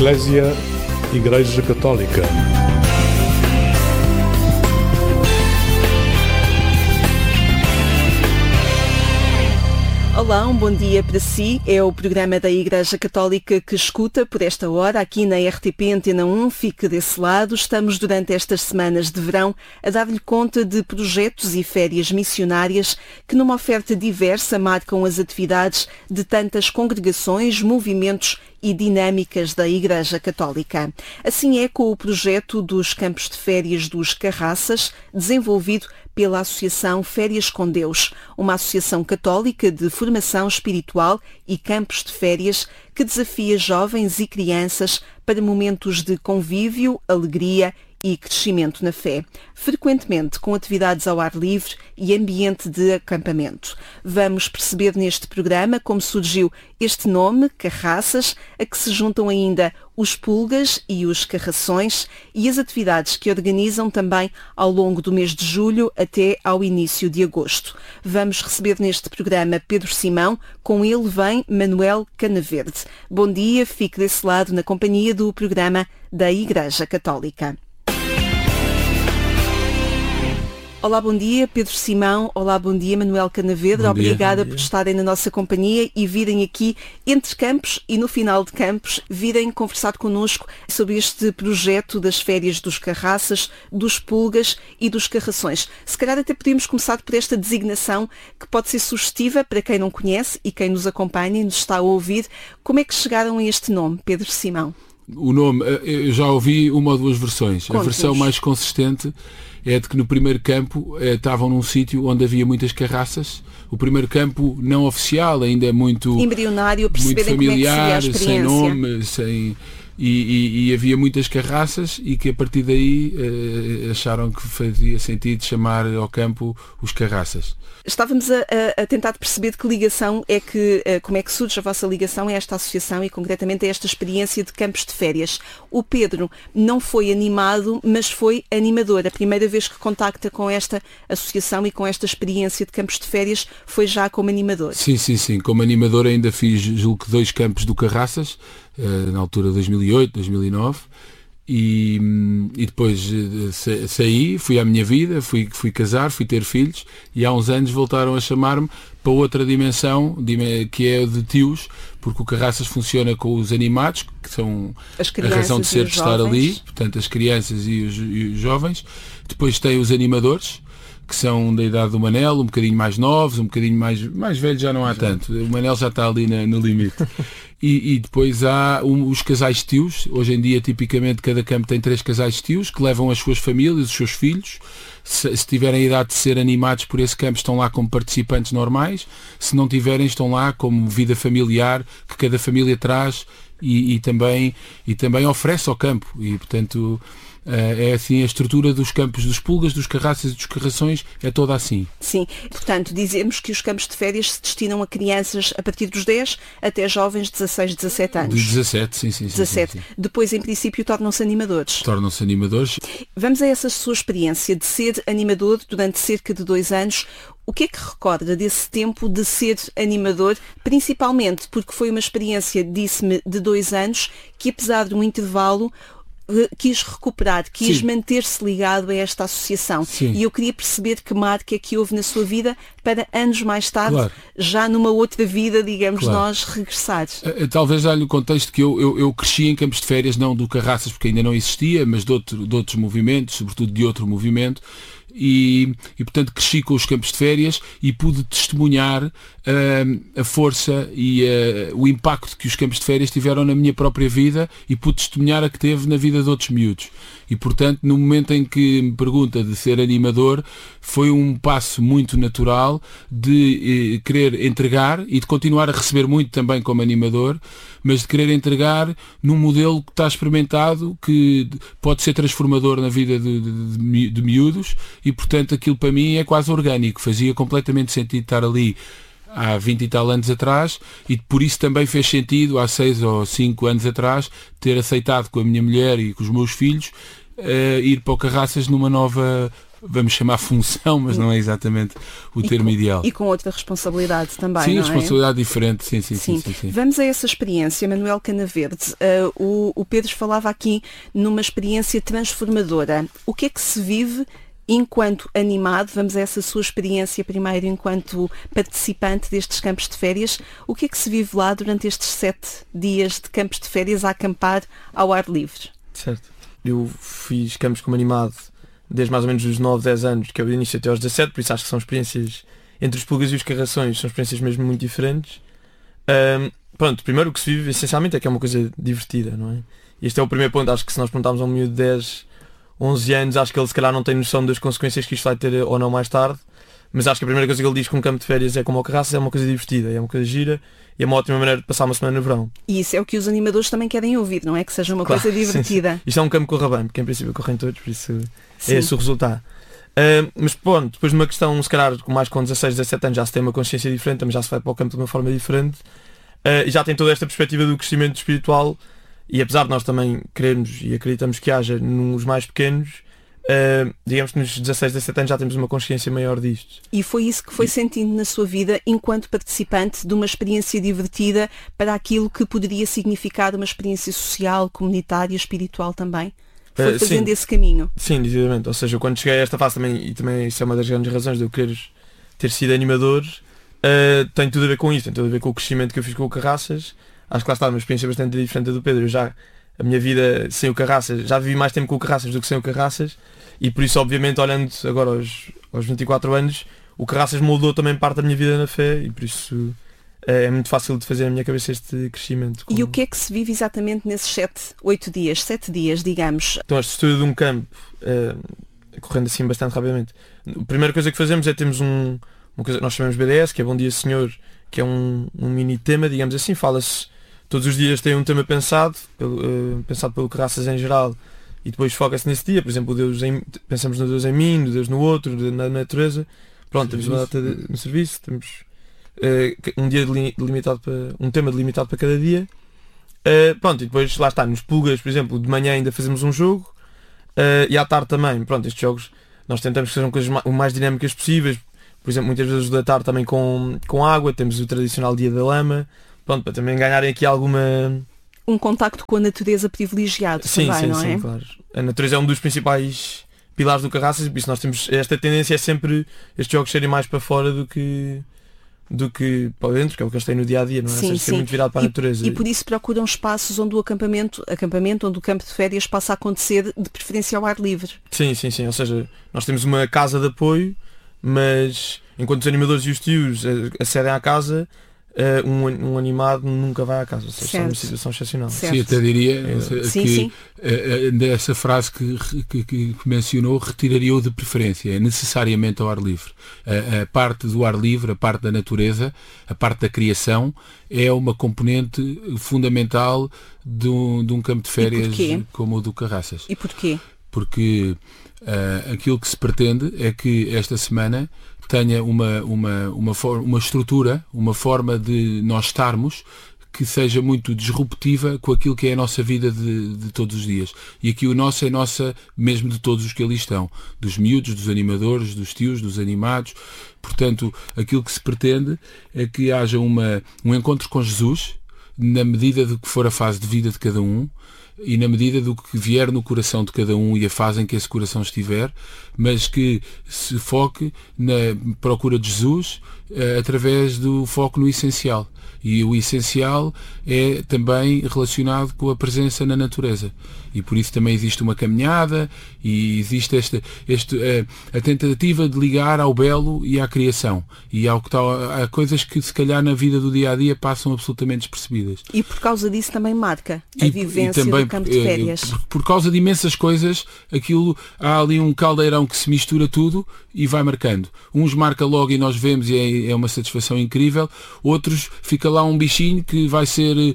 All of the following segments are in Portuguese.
Eclésia, Igreja Católica. Olá, um bom dia para si. É o programa da Igreja Católica que escuta por esta hora aqui na RTP Antena 1. Fique desse lado. Estamos durante estas semanas de verão a dar-lhe conta de projetos e férias missionárias que numa oferta diversa marcam as atividades de tantas congregações, movimentos e dinâmicas da Igreja Católica. Assim é com o projeto dos campos de férias dos Carraças, desenvolvido pela Associação Férias com Deus, uma associação católica de formação espiritual e campos de férias que desafia jovens e crianças para momentos de convívio, alegria e crescimento na fé, frequentemente com atividades ao ar livre e ambiente de acampamento. Vamos perceber neste programa como surgiu este nome, Carraças, a que se juntam ainda os Pulgas e os Carrações e as atividades que organizam também ao longo do mês de julho até ao início de agosto. Vamos receber neste programa Pedro Simão, com ele vem Manuel Canaverde. Bom dia, fique desse lado na companhia do programa da Igreja Católica. Olá, bom dia, Pedro Simão. Olá, bom dia, Manuel Canaverde. Obrigada por estarem na nossa companhia e virem aqui entre campos e no final de campos, virem conversar connosco sobre este projeto das férias dos Carraças, dos Pulgas e dos Carrações. Se calhar até podemos começar por esta designação que pode ser sugestiva para quem não conhece e quem nos acompanha e nos está a ouvir. Como é que chegaram a este nome, Pedro Simão? O nome, eu já ouvi uma ou duas versões. A versão mais consistente é de que no primeiro campo estavam num sítio onde havia muitas carraças. O primeiro campo não oficial, ainda muito embrionário, muito familiar, como é que seria a sem nome, e havia muitas carraças e que a partir daí acharam que fazia sentido chamar ao campo os Carraças. Estávamos a tentar perceber de que ligação é que, como é que surge a vossa ligação a esta associação e concretamente a esta experiência de campos de férias. O Pedro não foi animado, mas foi animador. A primeira vez que contacta com esta associação e com esta experiência de campos de férias foi já como animador. Sim. Como animador ainda fiz, julgo que 2 campos do Carraças, na altura de 2008, 2009. E depois saí, fui à minha vida, fui casar, fui ter filhos e há uns anos voltaram a chamar-me para outra dimensão, que é de tios, porque o Carraças funciona com os animados, que são a razão de ser de estar ali, portanto as crianças e os jovens. Depois tem os animadores, que são da idade do Manel, um bocadinho mais novos, um bocadinho mais velhos já não há tanto. O Manel já está ali no limite. E depois há os casais tios. Hoje em dia, tipicamente, cada campo tem 3 casais tios que levam as suas famílias, os seus filhos. Se tiverem a idade de ser animados por esse campo, estão lá como participantes normais. Se não tiverem, estão lá como vida familiar, que cada família traz e também oferece ao campo. E, portanto, é assim a estrutura dos campos dos Pulgas, dos Carraças e dos Carrações, é toda assim. Sim, portanto, dizemos que os campos de férias se destinam a crianças a partir dos 10 até jovens de 16, 17 anos. De 17, sim. 17. Sim. Depois, em princípio, tornam-se animadores. Vamos a essa sua experiência de ser animador durante cerca de 2 anos. O que é que recorda desse tempo de ser animador, principalmente porque foi uma experiência, disse-me, de 2 anos, que apesar de um intervalo, quis recuperar, quis manter-se ligado a esta associação. Sim. E eu queria perceber que marca é que houve na sua vida para anos mais tarde, já numa outra vida, digamos nós, regressar. Talvez dar-lhe o contexto que eu cresci em campos de férias, não do Carraças, porque ainda não existia, mas de outros movimentos, sobretudo de outro movimento. E portanto cresci com os campos de férias e pude testemunhar a força e o impacto que os campos de férias tiveram na minha própria vida e pude testemunhar a que teve na vida de outros miúdos. E portanto, no momento em que me pergunta de ser animador, foi um passo muito natural de querer entregar e de continuar a receber muito também como animador, mas de querer entregar num modelo que está experimentado, que pode ser transformador na vida de miúdos. E, portanto, aquilo para mim é quase orgânico. Fazia completamente sentido estar ali há 20 e tal anos atrás e por isso também fez sentido, há 6 ou 5 anos atrás, ter aceitado com a minha mulher e com os meus filhos ir para o Carraças numa nova vamos chamar função, mas não é exatamente o termo ideal. E com outra responsabilidade também, sim, não é? responsabilidade diferente, sim. Vamos a essa experiência, Manuel Canaverde. O Pedro falava aqui numa experiência transformadora. O que é que se vive enquanto animado? Vamos a essa sua experiência primeiro enquanto participante destes campos de férias. O que é que se vive lá durante estes 7 dias de campos de férias a acampar ao ar livre? Certo. Eu fiz campos como animado desde mais ou menos os 9, 10 anos, que é o início até aos 17, por isso acho que são experiências, entre os pulgas e os carrações, são experiências mesmo muito diferentes. Pronto, primeiro o que se vive essencialmente é que é uma coisa divertida, não é? Este é o primeiro ponto. Acho que se nós perguntarmos a um miúdo de 10, 11 anos, acho que ele se calhar não tem noção das consequências que isto vai ter ou não mais tarde, mas acho que a primeira coisa que ele diz que um campo de férias é como o Carraças, é uma coisa divertida, é uma coisa gira e é uma ótima maneira de passar uma semana no verão. E isso é o que os animadores também querem ouvir, não é? Que seja uma Claro, coisa divertida. Sim. Isto é um campo que corra bem, porque em princípio correm todos, por isso é esse o resultado. Mas pronto, depois de uma questão, se calhar mais com 16, 17 anos já se tem uma consciência diferente, também já se vai para o campo de uma forma diferente, e já tem toda esta perspectiva do crescimento espiritual, e apesar de nós também querermos e acreditamos que haja nos mais pequenos, digamos que nos 16, 17 anos já temos uma consciência maior disto. E foi isso que foi sentindo na sua vida enquanto participante de uma experiência divertida para aquilo que poderia significar uma experiência social, comunitária, espiritual também? Foi fazendo esse caminho? Sim, nitidamente. Ou seja, quando cheguei a esta fase também, e também isso é uma das grandes razões de eu querer ter sido animador, tem tudo a ver com isso, tem tudo a ver com o crescimento que eu fiz com o Carraças. Acho que lá está uma experiência bastante diferente da do Pedro. A minha vida sem o Carraças, já vivi mais tempo com o Carraças do que sem o Carraças, e por isso, obviamente, olhando agora aos 24 anos, o Carraças moldou também parte da minha vida na fé, e por isso é muito fácil de fazer na minha cabeça este crescimento. E o que é que se vive exatamente nesses 7 dias, digamos? Então, a estrutura de um campo, correndo assim bastante rapidamente, a primeira coisa que fazemos é termos uma coisa que nós chamamos BDS, que é Bom Dia Senhor, que é um mini tema, digamos assim, fala-se. Todos os dias tem um tema pensado pelo Carraças em geral, e depois foca-se nesse dia. Por exemplo, pensamos no Deus em mim, no Deus no outro, na natureza. Pronto, temos uma data no serviço, temos um dia um tema delimitado para cada dia. Pronto, e depois lá está, nos pulgas, por exemplo, de manhã ainda fazemos um jogo, e à tarde também. Pronto, estes jogos nós tentamos que sejam coisas o mais dinâmicas possíveis. Por exemplo, muitas vezes da tarde também com água, temos o tradicional dia da lama. Pronto, para também ganharem aqui um contacto com a natureza privilegiado também, não é? Sim, claro. A natureza é um dos principais pilares do Carraças, por isso nós temos esta tendência, é sempre estes jogos serem mais para fora do que para dentro, que é o que eles têm no dia-a-dia, não é? Sim, ser muito virado para a natureza. E por isso procuram espaços onde o acampamento, onde o campo de férias possa acontecer, de preferência ao ar livre. Sim, ou seja, nós temos uma casa de apoio, mas enquanto os animadores e os tios acedem à casa, um animado nunca vai à casa, ou seja, é uma situação excepcional. Sim, até diria que essa frase que mencionou retiraria-o de preferência, é necessariamente ao ar livre. A parte do ar livre, a parte da natureza, a parte da criação é uma componente fundamental de um campo de férias como o do Carraças. E porquê? Porque aquilo que se pretende é que esta semana tenha uma estrutura, uma forma de nós estarmos que seja muito disruptiva com aquilo que é a nossa vida de todos os dias. E aqui o nosso é nossa mesmo de todos os que ali estão. Dos miúdos, dos animadores, dos tios, dos animados. Portanto, aquilo que se pretende é que haja um encontro com Jesus, na medida do que for a fase de vida de cada um, e na medida do que vier no coração de cada um e a fase em que esse coração estiver, mas que se foque na procura de Jesus através do foco no essencial. E o essencial é também relacionado com a presença na natureza. E por isso também existe uma caminhada e existe a tentativa de ligar ao belo e à criação. E há coisas que se calhar na vida do dia-a-dia passam absolutamente despercebidas. E por causa disso também marca a vivência do campo de férias. Por causa de imensas coisas, há ali um caldeirão que se mistura tudo e vai marcando. Uns marca logo e nós vemos e é uma satisfação incrível. Outros fica lá um bichinho que vai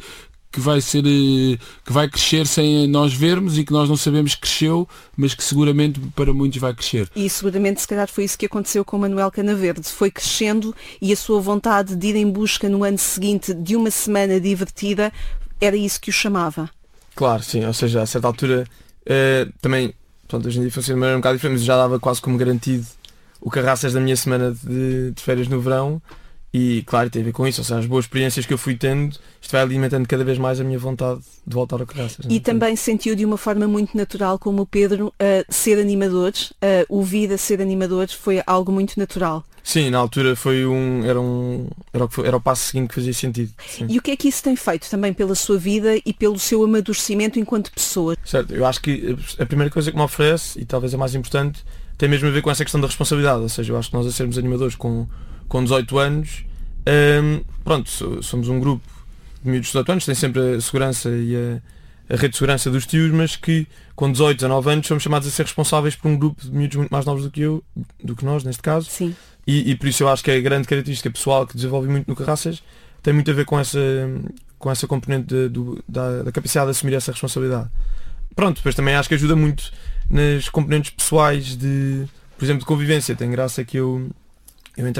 crescer sem nós vermos e que nós não sabemos que cresceu, mas que seguramente para muitos vai crescer. E seguramente se calhar foi isso que aconteceu com o Manuel Canaverde. Foi crescendo e a sua vontade de ir em busca no ano seguinte de uma semana divertida era isso que o chamava. Claro, sim. Ou seja, a certa altura também pronto, hoje em dia funciona de maneira um bocado diferente, mas já dava quase como garantido o Carraças da minha semana de férias no verão. E claro, tem a ver com isso, ou seja, as boas experiências que eu fui tendo, isto vai alimentando cada vez mais a minha vontade de voltar ao Carraças. E também sentiu de uma forma muito natural, como o Pedro, ser animadores, o vida a ser animadores foi algo muito natural. Sim, na altura era o passo seguinte que fazia sentido. Sim. E o que é que isso tem feito também pela sua vida e pelo seu amadurecimento enquanto pessoa? Certo, eu acho que a primeira coisa que me oferece, e talvez a mais importante, tem mesmo a ver com essa questão da responsabilidade, ou seja, eu acho que nós a sermos animadores com 18 anos, pronto, somos um grupo de miúdos de 18 anos, tem sempre a segurança e a rede de segurança dos tios, mas que com 18, 19 anos somos chamados a ser responsáveis por um grupo de miúdos muito mais novos do que nós, neste caso. Sim. E por isso eu acho que a grande característica pessoal que desenvolve muito no Carraças tem muito a ver com essa componente da capacidade de assumir essa responsabilidade. Pronto, depois também acho que ajuda muito nas componentes pessoais por exemplo, de convivência. Tem graça que eu entrei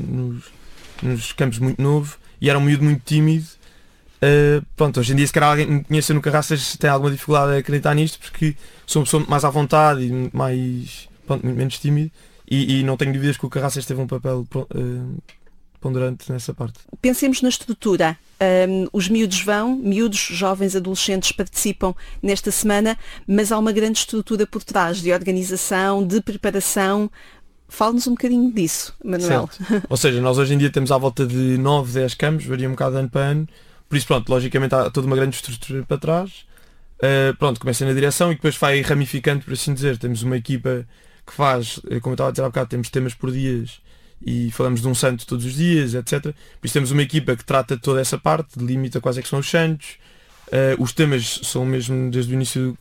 nos campos muito novo e era um miúdo muito tímido. Pronto, hoje em dia se calhar alguém me conhece no Carraças tem alguma dificuldade a acreditar nisto, porque sou uma pessoa mais à vontade e muito menos tímido e não tenho dúvidas que o Carraças teve um papel ponderante nessa parte. Pensemos na estrutura. Os miúdos jovens, adolescentes participam nesta semana, mas há uma grande estrutura por trás de organização, de preparação. Fale-nos um bocadinho disso, Manuel. Certo. Ou seja, nós hoje em dia temos à volta de 9, 10 campos, varia um bocado de ano para ano, por isso pronto, logicamente há toda uma grande estrutura para trás. Pronto, começa na direção e depois vai ramificando, por assim dizer. Temos uma equipa que faz, como eu estava a dizer há bocado, temos temas por dias e falamos de um santo todos os dias, etc. Por isso temos uma equipa que trata de toda essa parte, delimita quais é que são os santos. Os temas são mesmo desde o início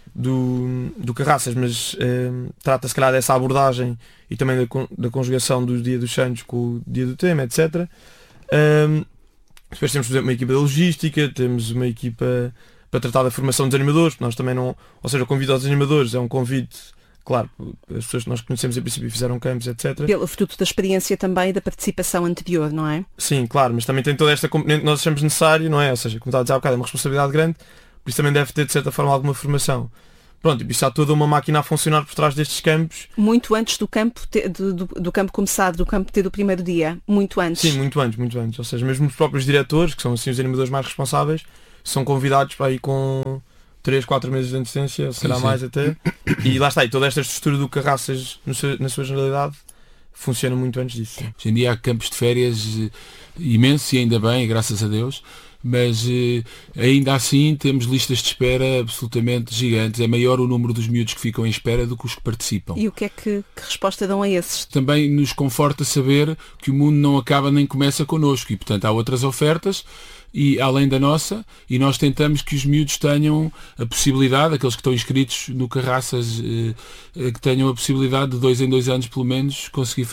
do Carraças, mas trata se calhar dessa abordagem e também da conjugação do dia dos santos com o dia do tema, etc. Depois temos, por exemplo, uma equipa de logística, temos uma equipa para tratar da formação dos animadores, nós também não, ou seja, o convite aos animadores é um convite, claro, as pessoas que nós conhecemos em princípio fizeram campos, etc. Pelo fruto da experiência também e da participação anterior, não é? Sim, claro, mas também tem toda esta componente que nós achamos necessário, não é? Ou seja, como estava a dizer há bocado, é uma responsabilidade grande, por isso também deve ter de certa forma alguma formação. Pronto, e isso há toda uma máquina a funcionar por trás destes campos. Muito antes do campo começar, do campo ter o primeiro dia. Muito antes. Sim, muito antes. Ou seja, mesmo os próprios diretores, que são assim os animadores mais responsáveis, são convidados para ir com 3, 4 meses de antecedência, se calhar mais até. E lá está, e toda esta estrutura do Carraças, na sua generalidade, funciona muito antes disso. Sim. Hoje em dia há campos de férias imensos e ainda bem, graças a Deus. Mas ainda assim temos listas de espera absolutamente gigantes. É maior o número dos miúdos que ficam em espera do que os que participam. E o que é que resposta dão a esses? Também nos conforta saber que o mundo não acaba nem começa connosco e, portanto, há outras ofertas e além da nossa, e nós tentamos que os miúdos tenham a possibilidade, aqueles que estão inscritos no Carraças, que tenham a possibilidade de 2 em 2 anos pelo menos conseguir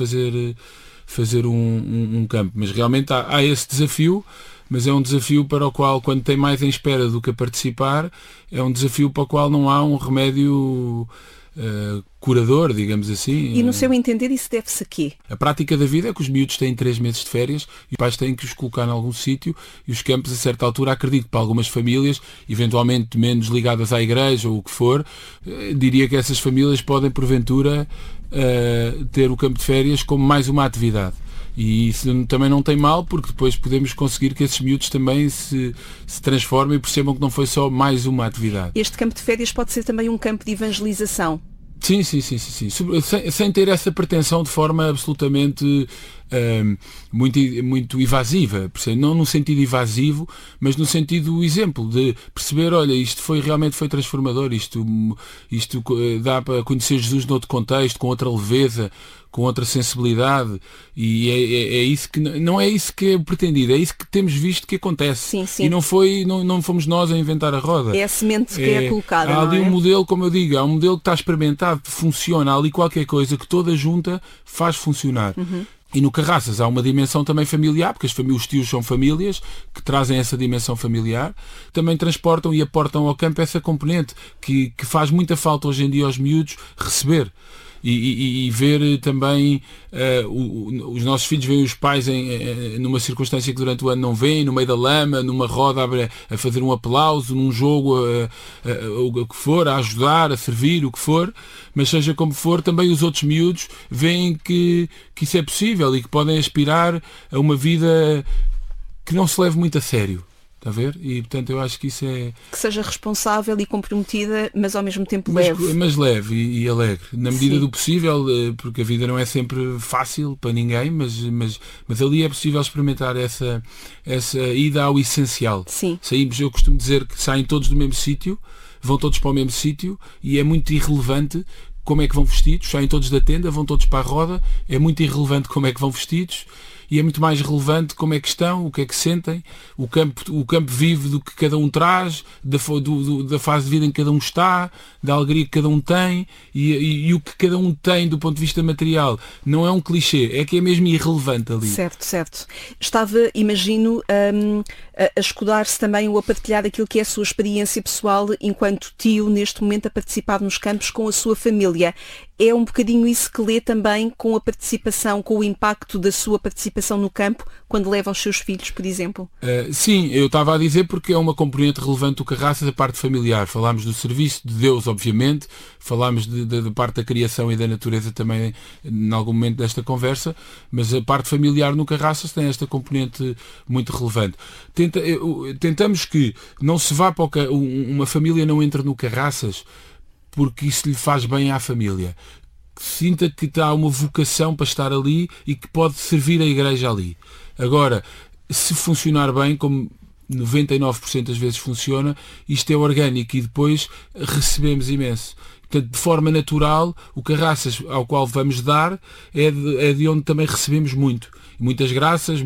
fazer um campo. Mas realmente há esse desafio, mas é um desafio para o qual, quando tem mais em espera do que a participar, é um desafio para o qual não há um remédio curador, digamos assim. E no seu entender isso deve-se a quê? A prática da vida é que os miúdos têm 3 meses de férias e os pais têm que os colocar em algum sítio e os campos a certa altura, acredito, para algumas famílias, eventualmente menos ligadas à igreja ou o que for, diria que essas famílias podem porventura ter o campo de férias como mais uma atividade. E isso também não tem mal, porque depois podemos conseguir que esses miúdos também se transformem e percebam que não foi só mais uma atividade. Este campo de férias pode ser também um campo de evangelização. Sim. Sem ter essa pretensão de forma absolutamente muito evasiva, não no sentido evasivo, mas no sentido exemplo, de perceber, olha, isto realmente foi transformador, isto dá para conhecer Jesus noutro contexto, com outra leveza, com outra sensibilidade, e é isso que não é isso que é pretendido, é isso que temos visto que acontece. Sim. E não fomos nós a inventar a roda. É a semente que é colocada. Há ali um modelo, como eu digo, há um modelo que está experimentado, funciona, há ali qualquer coisa que toda junta faz funcionar. E no Carraças há uma dimensão também familiar, porque os tios são famílias que trazem essa dimensão familiar, também transportam e aportam ao campo essa componente que faz muita falta hoje em dia aos miúdos receber. E ver também os nossos filhos veem os pais numa circunstância que durante o ano não veem, no meio da lama, numa roda a fazer um aplauso, num jogo, o que for, a ajudar, a servir, o que for, mas seja como for, também os outros miúdos veem que isso é possível e que podem aspirar a uma vida que não se leve muito a sério. Está a ver? E portanto eu acho que isso é... Que seja responsável e comprometida, mas ao mesmo tempo leve. Mas leve e alegre. Na medida Sim. do possível, porque a vida não é sempre fácil para ninguém, mas ali é possível experimentar essa ida ao essencial. Sim. Eu costumo dizer que saem todos do mesmo sítio, vão todos para o mesmo sítio e é muito irrelevante como é que vão vestidos, saem todos da tenda, vão todos para a roda, é muito irrelevante como é que vão vestidos. E é muito mais relevante como é que estão, o que é que sentem, o campo vive do que cada um traz, da fase de vida em que cada um está, da alegria que cada um tem e o que cada um tem do ponto de vista material. Não é um clichê, é que é mesmo irrelevante ali. Certo. Estava, imagino, a escudar-se também ou a partilhar aquilo que é a sua experiência pessoal enquanto tio, neste momento a participar nos campos com a sua família. É um bocadinho isso que lê também com a participação, com o impacto da sua participação no campo, quando leva os seus filhos, por exemplo? Sim, eu estava a dizer porque é uma componente relevante do Carraças, a parte familiar. Falámos do serviço de Deus, obviamente, falámos da parte da criação e da natureza também em algum momento desta conversa, mas a parte familiar no Carraças tem esta componente muito relevante. Tentamos que não se vá para uma família não entre no Carraças porque isso lhe faz bem à família. Sinta que há uma vocação para estar ali e que pode servir a igreja ali. Agora, se funcionar bem, como 99% das vezes funciona, isto é orgânico e depois recebemos imenso. Portanto, de forma natural, o Carraças ao qual vamos dar é de onde também recebemos muito. Muitas graças,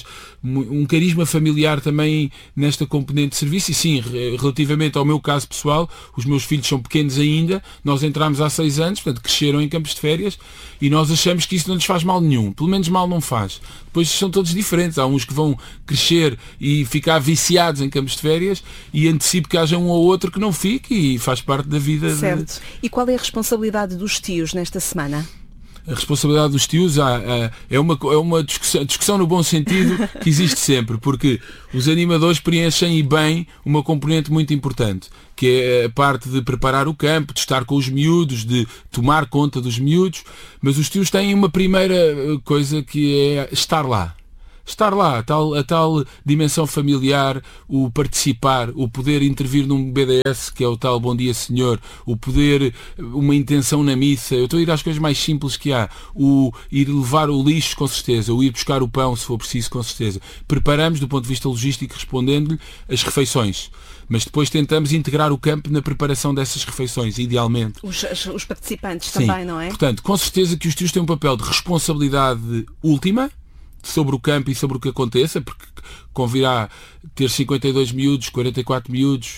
um carisma familiar também nesta componente de serviço. E sim, relativamente ao meu caso pessoal, os meus filhos são pequenos ainda, nós entramos há 6 anos, portanto cresceram em campos de férias e nós achamos que isso não lhes faz mal nenhum. Pelo menos mal não faz. Depois são todos diferentes. Há uns que vão crescer e ficar viciados em campos de férias e antecipo que haja um ou outro que não fique e faz parte da vida. Certo. E qual é a responsabilidade dos tios nesta semana? A responsabilidade dos tios é uma discussão no bom sentido que existe sempre, porque os animadores preenchem bem uma componente muito importante, que é a parte de preparar o campo, de estar com os miúdos, de tomar conta dos miúdos, mas os tios têm uma primeira coisa que é estar lá. Estar lá, a tal dimensão familiar, o participar, o poder intervir num BDS, que é o tal Bom Dia Senhor, o poder, uma intenção na missa. Eu estou a ir às coisas mais simples que há. O ir levar o lixo, com certeza. O ir buscar o pão, se for preciso, com certeza. Preparamos, do ponto de vista logístico, respondendo-lhe, as refeições. Mas depois tentamos integrar o campo na preparação dessas refeições, idealmente. Os participantes Sim. Também, não é? Portanto, com certeza que os tios têm um papel de responsabilidade última sobre o campo e sobre o que aconteça, porque convirá ter 52 miúdos, 44 miúdos,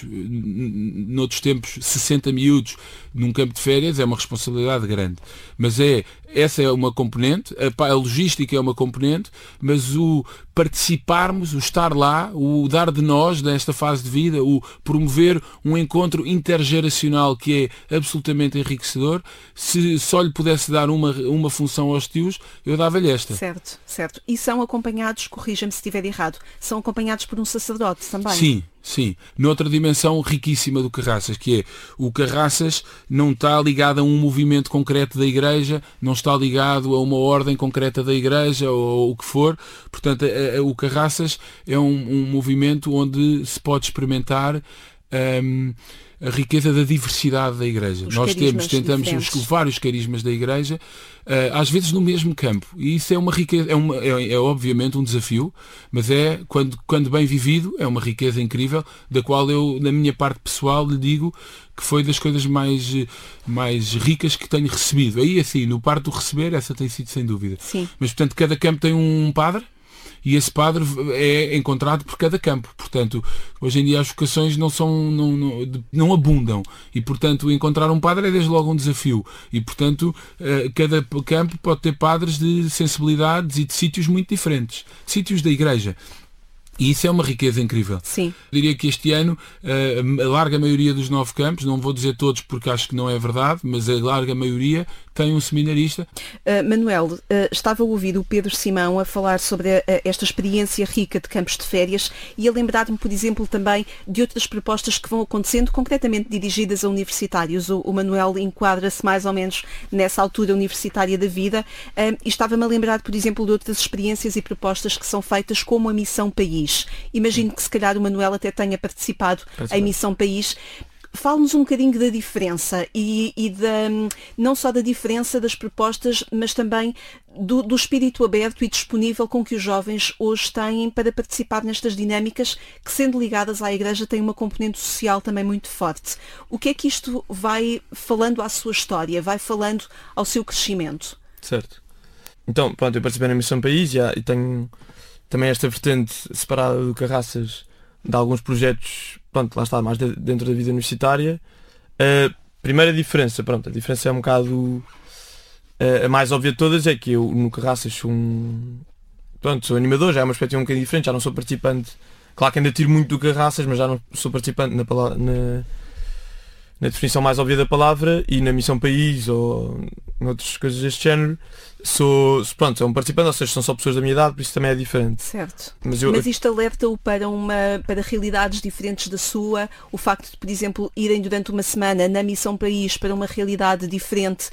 noutros tempos 60 miúdos num campo de férias, é uma responsabilidade grande. Mas essa é uma componente, a logística é uma componente, mas o participarmos, o estar lá, o dar de nós nesta fase de vida, o promover um encontro intergeracional que é absolutamente enriquecedor, se só lhe pudesse dar uma função aos tios, eu dava-lhe esta. Certo. E são acompanhados, corrija-me se estiver errado, são acompanhados por um sacerdote também? Sim. Noutra dimensão riquíssima do Carraças, que é o Carraças não está ligado a um movimento concreto da Igreja, não está ligado a uma ordem concreta da Igreja ou o que for. Portanto, o Carraças é um movimento onde se pode experimentar a riqueza da diversidade da Igreja. Nós tentamos vários carismas da Igreja, às vezes no mesmo campo. E isso é uma riqueza, é obviamente um desafio, mas quando bem vivido, é uma riqueza incrível, da qual eu, na minha parte pessoal, lhe digo que foi das coisas mais ricas que tenho recebido. Aí, assim, no parte do receber, essa tem sido sem dúvida. Sim. Mas, portanto, cada campo tem um padre, e esse padre é encontrado por cada campo. Portanto, hoje em dia as vocações não abundam. E, portanto, encontrar um padre é desde logo um desafio. E, portanto, cada campo pode ter padres de sensibilidades e de sítios muito diferentes. Sítios da Igreja. E isso é uma riqueza incrível. Sim. Eu diria que este ano a larga maioria dos 9 campos, não vou dizer todos porque acho que não é verdade, mas a larga maioria tem um seminarista. Manuel, estava a ouvir o Pedro Simão a falar sobre esta experiência rica de campos de férias e a lembrar-me, por exemplo, também de outras propostas que vão acontecendo, concretamente dirigidas a universitários. O Manuel enquadra-se mais ou menos nessa altura universitária da vida e estava-me a lembrar, por exemplo, de outras experiências e propostas que são feitas como a Missão País. Imagino que se calhar o Manuel até tenha participado em Missão País. Fale-nos um bocadinho da diferença e não só da diferença das propostas, mas também do espírito aberto e disponível com que os jovens hoje têm para participar nestas dinâmicas que, sendo ligadas à Igreja, têm uma componente social também muito forte. O que é que isto vai falando à sua história, vai falando ao seu crescimento? Certo. Então, pronto, eu participei na Missão País e tenho também esta vertente separada do Carraças de alguns projetos, pronto, lá está, mais dentro da vida universitária. A primeira diferença, pronto, a diferença é um bocado a mais óbvia de todas, é que eu no Carraças sou sou animador, já é uma perspectiva um bocadinho diferente, já não sou participante, claro que ainda tiro muito do Carraças, mas já não sou participante na definição mais óbvia da palavra, e na Missão País ou em outras coisas deste género sou um participante, ou seja, são só pessoas da minha idade, por isso também é diferente. Certo. Mas isto alerta-o para realidades diferentes da sua, o facto de, por exemplo, irem durante uma semana na Missão País para uma realidade diferente,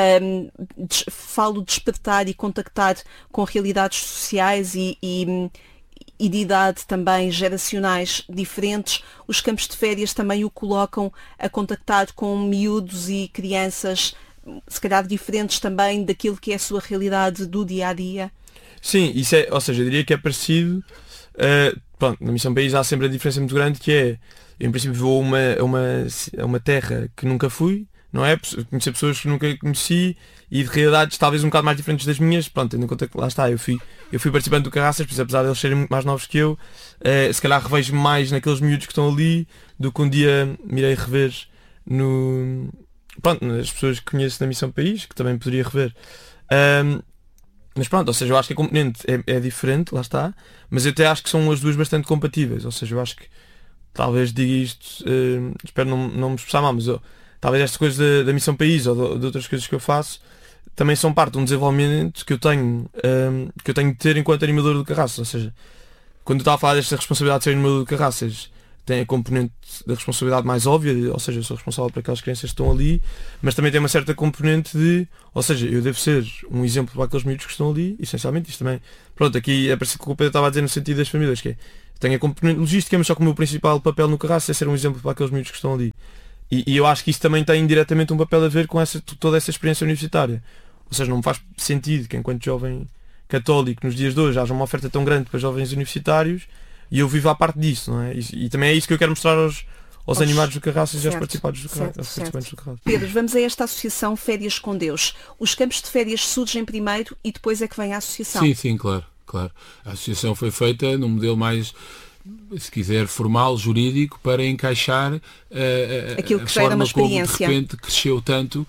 falo despertar e contactar com realidades sociais e de idade também geracionais diferentes. Os campos de férias também o colocam a contactar com miúdos e crianças se calhar diferentes também daquilo que é a sua realidade do dia-a-dia. Sim, isso é, ou seja, eu diria que é parecido. Na Missão País há sempre a diferença muito grande, que é, eu, em princípio, vou a uma terra que nunca fui, não é? Conhecer pessoas que nunca conheci e de realidades talvez um bocado mais diferentes das minhas, pronto, tendo em conta que lá está, eu fui participante do Carraças, por isso, apesar de eles serem muito mais novos que eu, se calhar revejo mais naqueles miúdos que estão ali do que um dia me irei rever nas pessoas que conheço na Missão País, que também poderia rever. Mas pronto, ou seja, eu acho que a componente é diferente, lá está, mas eu até acho que são as duas bastante compatíveis, ou seja, eu acho que talvez diga isto, espero não me expressar mal, mas talvez esta coisa da Missão País ou de outras coisas que eu faço também são parte de um desenvolvimento que eu tenho de ter enquanto animador do Carraças. Ou seja, quando eu estava a falar desta responsabilidade de ser animador do Carraças, tem a componente da responsabilidade mais óbvia, ou seja, eu sou responsável por aquelas crianças que estão ali, mas também tem uma certa componente ou seja, eu devo ser um exemplo para aqueles miúdos que estão ali, essencialmente. Isto também, pronto, aqui é parecido com o que eu estava a dizer no sentido das famílias, que é, tenho a componente logística, mas só que o meu principal papel no Carraças é ser um exemplo para aqueles miúdos que estão ali. E eu acho que isso também tem indiretamente um papel a ver com toda essa experiência universitária. Ou seja, não me faz sentido que, enquanto jovem católico, nos dias de hoje, haja uma oferta tão grande para jovens universitários e eu vivo à parte disso, não é? E também é isso que eu quero mostrar aos animados do Carraças e aos participantes do Carraças. Pedro, vamos a esta associação Férias com Deus. Os campos de férias surgem primeiro e depois é que vem a associação. Sim, claro. A associação foi feita num modelo mais, se quiser, formal, jurídico, para encaixar aquilo que a já era uma forma como de experiência. repente cresceu tanto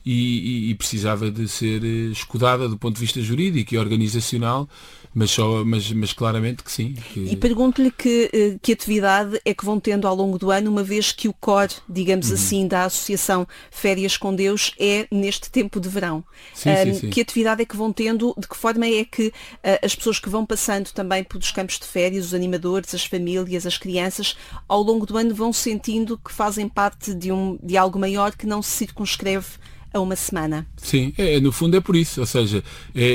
e precisava de ser escudada do ponto de vista jurídico e organizacional, mas claramente que sim. E pergunto-lhe que atividade é que vão tendo ao longo do ano, uma vez que o core, digamos assim, da Associação Férias com Deus é neste tempo de verão. Sim. Que atividade é que vão tendo, de que forma é que as pessoas que vão passando também pelos campos de férias, os animadores, as famílias, as crianças, ao longo do ano vão sentindo que fazem parte de algo maior que não se circunscreve a uma semana. Sim, no fundo é por isso, ou seja,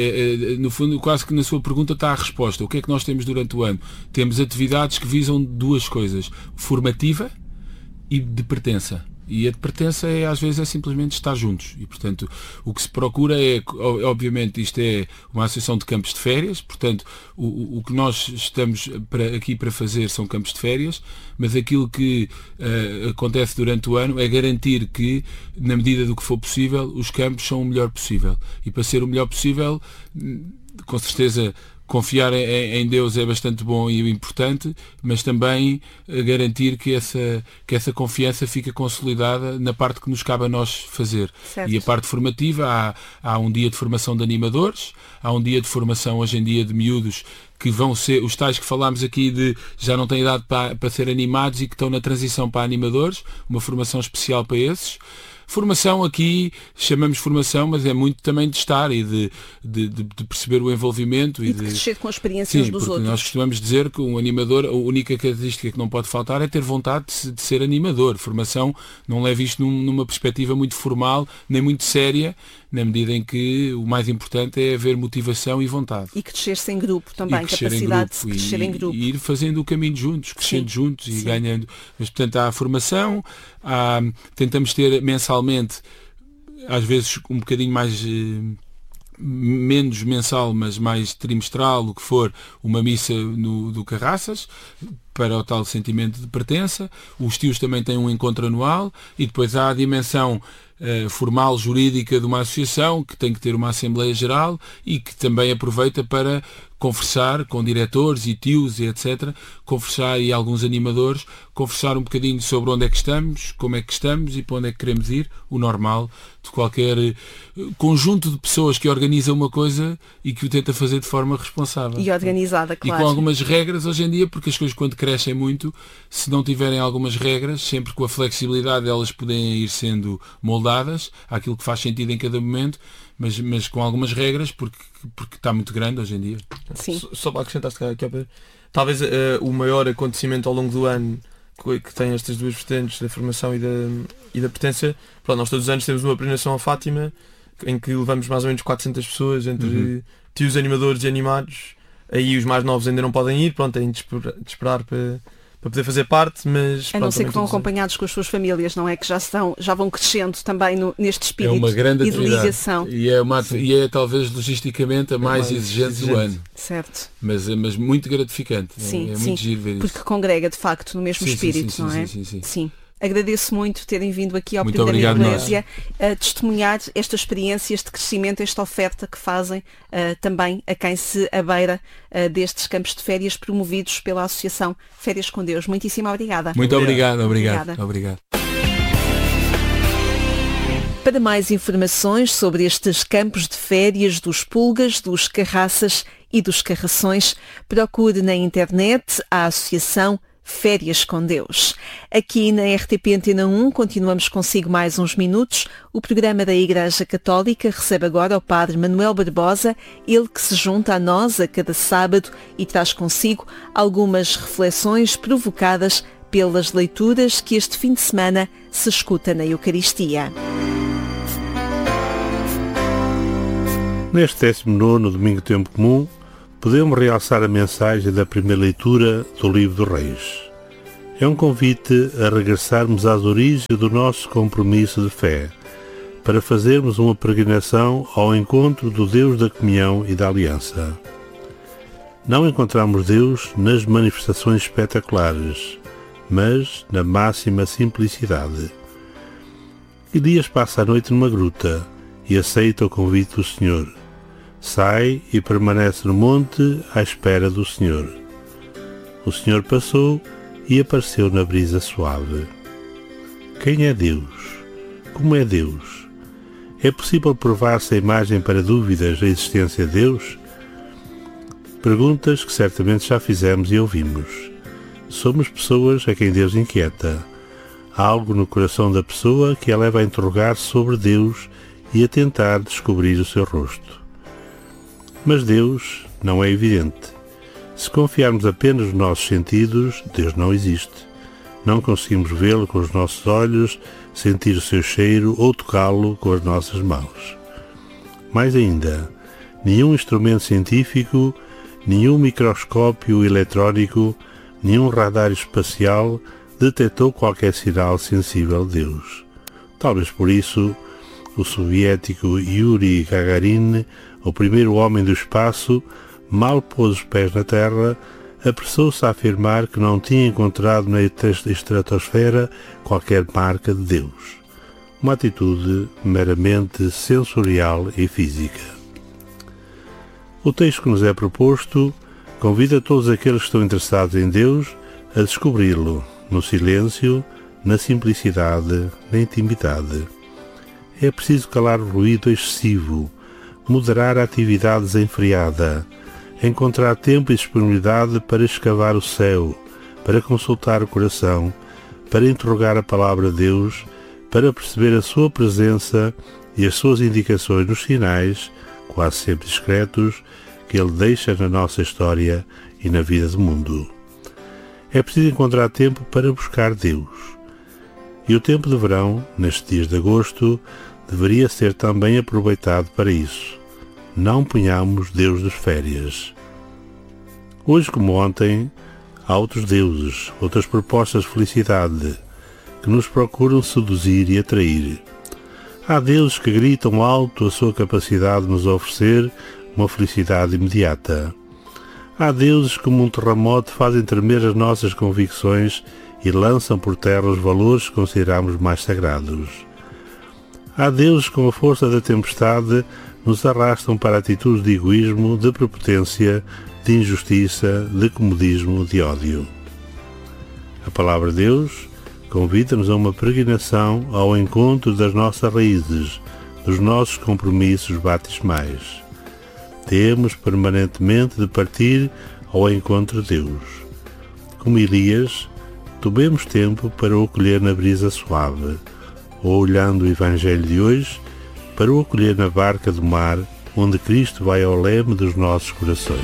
no fundo quase que na sua pergunta está a resposta. O que é que nós temos durante o ano? Temos atividades que visam duas coisas, formativa e de pertença. E a de pertença às vezes é simplesmente estar juntos. E, portanto, o que se procura é, obviamente, isto é uma associação de campos de férias, portanto, o que nós estamos aqui para fazer são campos de férias, mas aquilo que acontece durante o ano é garantir que, na medida do que for possível, os campos são o melhor possível. E para ser o melhor possível, com certeza, confiar em Deus é bastante bom e importante, mas também garantir que essa confiança fica consolidada na parte que nos cabe a nós fazer. Certo. E a parte formativa, há um dia de formação de animadores, há um dia de formação hoje em dia de miúdos que vão ser os tais que falámos aqui de já não têm idade para ser animados e que estão na transição para animadores, uma formação especial para esses. Formação aqui, chamamos formação, mas é muito também de estar e de perceber o envolvimento. E de crescer com a experiência uns dos outros. Nós costumamos dizer que um animador, a única característica que não pode faltar é ter vontade de ser animador. Formação não leva isto numa perspectiva muito formal, nem muito séria, na medida em que o mais importante é haver motivação e vontade. E crescer-se em grupo também, capacidade de crescer em grupo. E ir fazendo o caminho juntos, crescendo juntos e ganhando. Mas, portanto, há a formação, tentamos ter mensalmente, às vezes um bocadinho mais... menos mensal, mas mais trimestral, o que for, uma missa do Carraças, para o tal sentimento de pertença. Os tios também têm um encontro anual, e depois há a dimensão formal, jurídica de uma associação, que tem que ter uma Assembleia Geral e que também aproveita para conversar com diretores e tios e etc., conversar, e alguns animadores, conversar um bocadinho sobre onde é que estamos, como é que estamos e para onde é que queremos ir, o normal de qualquer conjunto de pessoas que organiza uma coisa e que o tenta fazer de forma responsável. E organizada, claro. E com algumas regras hoje em dia, porque as coisas quando crescem muito, se não tiverem algumas regras, sempre com a flexibilidade elas podem ir sendo moldadas àquilo que faz sentido em cada momento, mas com algumas regras, porque está muito grande hoje em dia. Sim. Só para acrescentar, talvez o maior acontecimento ao longo do ano que tem estas duas vertentes da formação e da pertença. Pronto, nós todos os anos temos uma peregrinação a Fátima, em que levamos mais ou menos 400 pessoas, entre tios animadores e animados. Aí os mais novos ainda não podem ir, pronto, têm de esperar para poder fazer parte, mas... A não ser que vão acompanhados com as suas famílias, não é? Que já vão crescendo também neste espírito uma grande e de ligação. E é talvez logisticamente a mais exigente do ano. Certo. Mas muito gratificante. Sim, é muito giro ver isso. Porque congrega de facto no mesmo espírito, não é? Sim. Agradeço muito terem vindo aqui ao programa Eclésia a testemunhar estas experiências de crescimento, esta oferta que fazem também a quem se abeira destes campos de férias promovidos pela Associação Férias com Deus. Muitíssimo obrigada. Muito obrigado. Para mais informações sobre estes campos de férias dos Pulgas, dos Carraças e dos Carrações, procure na internet a Associação Férias com Deus. Aqui na RTP Antena 1 continuamos consigo mais uns minutos. O programa da Igreja Católica recebe agora o Padre Manuel Barbosa, ele que se junta a nós a cada sábado e traz consigo algumas reflexões provocadas pelas leituras que este fim de semana se escuta na Eucaristia. Neste 19º Domingo de Tempo Comum, podemos realçar a mensagem da primeira leitura do Livro dos Reis. É um convite a regressarmos às origens do nosso compromisso de fé, para fazermos uma peregrinação ao encontro do Deus da comunhão e da aliança. Não encontramos Deus nas manifestações espetaculares, mas na máxima simplicidade. Elias passa a noite numa gruta e aceita o convite do Senhor. Sai e permanece no monte à espera do Senhor. O Senhor passou e apareceu na brisa suave. Quem é Deus? Como é Deus? É possível provar-se a imagem para dúvidas da existência de Deus? Perguntas que certamente já fizemos e ouvimos. Somos pessoas a quem Deus inquieta. Há algo no coração da pessoa que a leva a interrogar sobre Deus e a tentar descobrir o seu rosto. Mas Deus não é evidente. Se confiarmos apenas nos nossos sentidos, Deus não existe. Não conseguimos vê-lo com os nossos olhos, sentir o seu cheiro ou tocá-lo com as nossas mãos. Mais ainda, nenhum instrumento científico, nenhum microscópio eletrónico, nenhum radar espacial detectou qualquer sinal sensível de Deus. Talvez por isso, o soviético Yuri Gagarin, o primeiro homem do espaço, mal pôs os pés na Terra, apressou-se a afirmar que não tinha encontrado na estratosfera qualquer marca de Deus. Uma atitude meramente sensorial e física. O texto que nos é proposto convida todos aqueles que estão interessados em Deus a descobri-lo no silêncio, na simplicidade, na intimidade. É preciso calar o ruído excessivo, moderar a atividade desenfreada, encontrar tempo e disponibilidade para escavar o céu, para consultar o coração, para interrogar a palavra de Deus, para perceber a sua presença e as suas indicações nos sinais, quase sempre discretos, que Ele deixa na nossa história e na vida do mundo. É preciso encontrar tempo para buscar Deus. E o tempo de verão, nestes dias de agosto, deveria ser também aproveitado para isso. Não ponhamos Deus de férias. Hoje, como ontem, há outros deuses, outras propostas de felicidade, que nos procuram seduzir e atrair. Há deuses que gritam alto a sua capacidade de nos oferecer uma felicidade imediata. Há deuses que, como um terremoto, fazem tremer as nossas convicções e lançam por terra os valores que consideramos mais sagrados. Há deuses que, com a força da tempestade, nos arrastam para atitudes de egoísmo, de prepotência, de injustiça, de comodismo, de ódio. A palavra de Deus convida-nos a uma peregrinação ao encontro das nossas raízes, dos nossos compromissos batismais. Temos permanentemente de partir ao encontro de Deus. Como Elias, tomemos tempo para o acolher na brisa suave, ou olhando o Evangelho de hoje, para o acolher na barca do mar, onde Cristo vai ao leme dos nossos corações.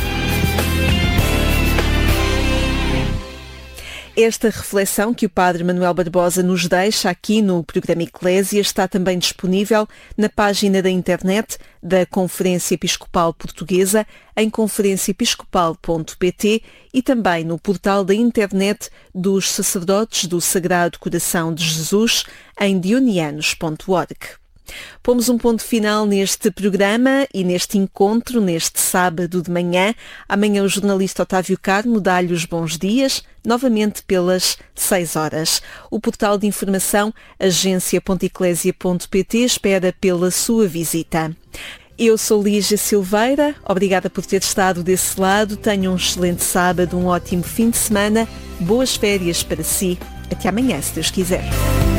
Esta reflexão que o Padre Manuel Barbosa nos deixa aqui no programa Eclésia está também disponível na página da internet da Conferência Episcopal Portuguesa, em conferenciaepiscopal.pt, e também no portal da internet dos Sacerdotes do Sagrado Coração de Jesus, em dionianos.org. Pomos um ponto final neste programa e neste encontro, neste sábado de manhã. Amanhã o jornalista Otávio Carmo dá-lhe os bons dias, novamente pelas 6 horas. O portal de informação agência.eclesia.pt espera pela sua visita. Eu sou Lígia Silveira, obrigada por ter estado desse lado. Tenha um excelente sábado, um ótimo fim de semana, boas férias para si. Até amanhã, se Deus quiser.